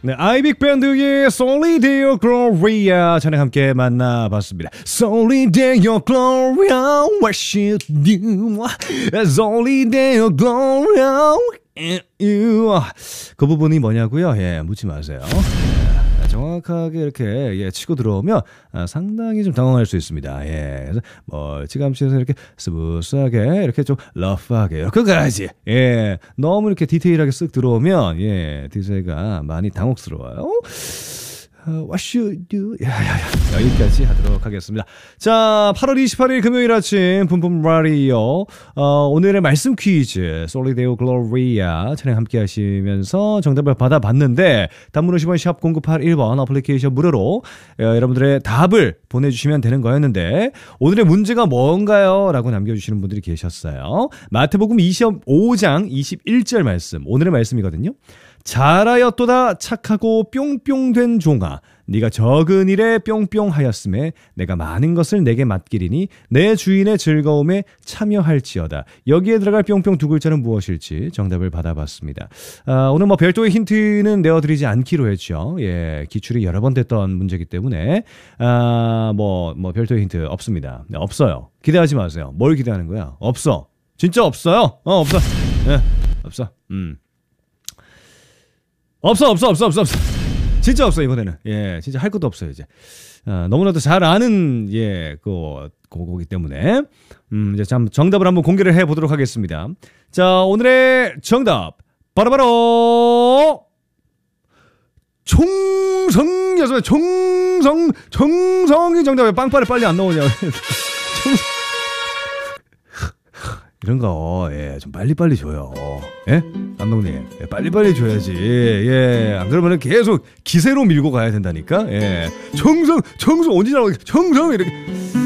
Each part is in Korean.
네, 아이빅밴드의 Solideo Gloria 전에 함께 만나봤습니다. Solideo Gloria, what should you? Solideo Gloria, you. 그 부분이 뭐냐고요? 예, 묻지 마세요. 정확하게 이렇게 치고 들어오면 상당히 좀 당황할 수 있습니다. 예, 그래서 멀찌감치해서 이렇게 스무스하게 이렇게 좀 러프하게 이렇게 가야지. 예, 너무 이렇게 디테일하게 쓱 들어오면 DJ가 많이 당혹스러워요. What should you? 여기까지 하도록 하겠습니다. 자, 8월 28일 금요일 아침 붐붐 라디오 오늘의 말씀 퀴즈 솔리데오 글로리아 차량 함께 하시면서 정답을 받아봤는데 단문 50원 샵 0981번 어플리케이션 무료로 여러분들의 답을 보내주시면 되는 거였는데 오늘의 문제가 뭔가요? 라고 남겨주시는 분들이 계셨어요. 마태복음 25장 21절 말씀 오늘의 말씀이거든요. 잘하였도다 착하고 뿅뿅된 종아 네가 적은 일에 뿅뿅하였음에 내가 많은 것을 내게 맡기리니 내 주인의 즐거움에 참여할지어다. 여기에 들어갈 뿅뿅 두 글자는 무엇일지 정답을 받아봤습니다. 오늘 별도의 힌트는 내어드리지 않기로 했죠. 예, 기출이 여러 번 됐던 문제이기 때문에 별도의 힌트 없습니다. 네, 없어요. 기대하지 마세요. 뭘 기대하는 거야? 없어. 진짜 없어요. 없어. 네, 없어. 없어. 진짜 없어, 이번에는. 예, 진짜 할 것도 없어요, 이제. 너무나도 잘 아는, 그거기 때문에. 이제 정답을 한번 공개를 해 보도록 하겠습니다. 자, 오늘의 정답. 바로바로! 총성이었어요. 총성이 정답에 빵빠레 빨리 안 나오냐. 이런 거, 좀 빨리빨리 줘요. 예? 감독님, 빨리빨리 줘야지. 예, 안 그러면 계속 기세로 밀고 가야 된다니까. 예. 청성, 언제 나오겠어? 청성, 이렇게.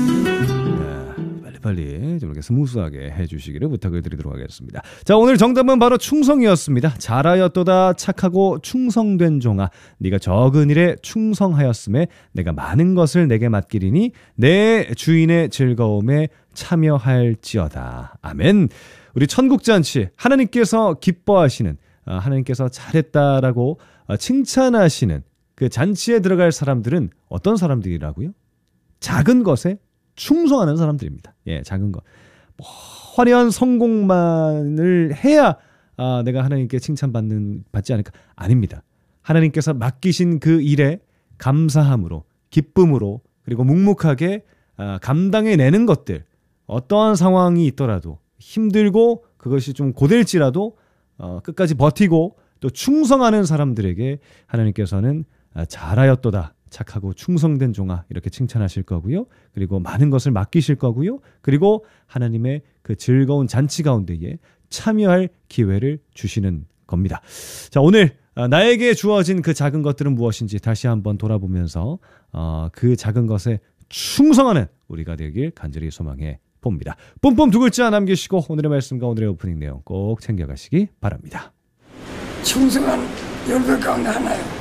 빨리 좀 이렇게 스무스하게 해주시기를 부탁을 드리도록 하겠습니다. 자, 오늘 정답은 바로 충성이었습니다. 잘하였도다 착하고 충성된 종아 네가 적은 일에 충성하였음에 내가 많은 것을 내게 맡기리니 내 주인의 즐거움에 참여할지어다. 아멘. 우리 천국잔치 하나님께서 기뻐하시는 하나님께서 잘했다라고 칭찬하시는 그 잔치에 들어갈 사람들은 어떤 사람들이라고요? 작은 것에 충성하는 사람들입니다. 예, 작은 것. 화려한 성공만을 해야 내가 하나님께 칭찬받지 않을까? 아닙니다. 하나님께서 맡기신 그 일에 감사함으로, 기쁨으로, 그리고 묵묵하게 감당해내는 것들, 어떠한 상황이 있더라도 힘들고 그것이 좀 고될지라도 끝까지 버티고 또 충성하는 사람들에게 하나님께서는 잘하였도다. 착하고 충성된 종아 이렇게 칭찬하실 거고요. 그리고 많은 것을 맡기실 거고요. 그리고 하나님의 그 즐거운 잔치 가운데에 참여할 기회를 주시는 겁니다. 자, 오늘 나에게 주어진 그 작은 것들은 무엇인지 다시 한번 돌아보면서 그 작은 것에 충성하는 우리가 되길 간절히 소망해 봅니다. 뿜뿜 두 글자 남기시고 오늘의 말씀과 오늘의 오프닝 내용 꼭 챙겨가시기 바랍니다. 충성한 열배 가운데 하나요.